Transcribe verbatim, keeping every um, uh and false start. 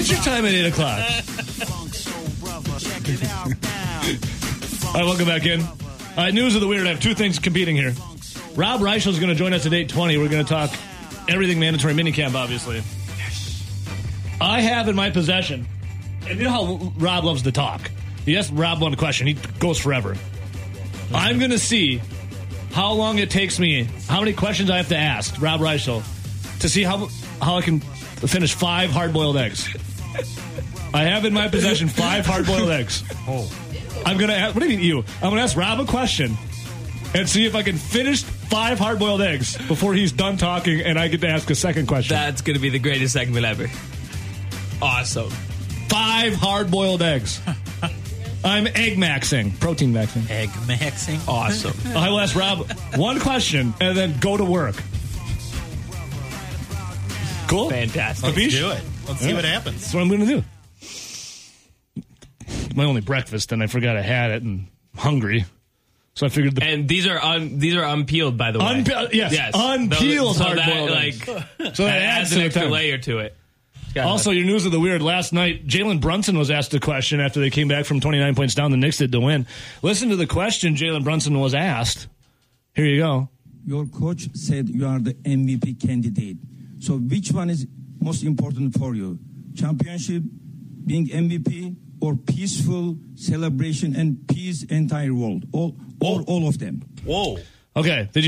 What's your time at eight o'clock? All right, welcome back in. All right, news of the weird. I have two things competing here. Rob Reichel is going to join us at eight twenty. We're going to talk everything mandatory minicamp, obviously. I have in my possession, and you know how Rob loves to talk. You ask Rob one question, he goes forever. I'm going to see how long it takes me, how many questions I have to ask Rob Reichel to see how how I can finish five hard-boiled eggs. I have in my possession five hard-boiled eggs. Oh. I'm going to ask, what do you mean you? I'm going to ask Rob a question and see if I can finish five hard-boiled eggs before he's done talking and I get to ask a second question. That's going to be the greatest segment ever. Awesome. Five hard-boiled eggs. I'm egg maxing, protein maxing. Egg maxing. Awesome. I will ask Rob one question and then go to work. Cool? Fantastic. Let's do it. Let's see Yeah. what happens. That's what I'm going to do. My only breakfast, and I forgot I had it, and I'm hungry. So I figured the And these are un, these are unpeeled, by the way. Unpe- yes, yes. unpeeled so hard-boiled that, eggs. like, so that that adds adds to an the extra time. layer to it. Gotta- Also, your news of the weird. Last night, Jalen Brunson was asked a question after they came back from twenty-nine points down. The Knicks did to win. Listen to the question Jalen Brunson was asked. Here you go. Your coach said you are the M V P candidate. So which one is most important for you? Championship, being M V P, or peaceful celebration and peace entire world? All, all, all of them. Whoa. Okay, did you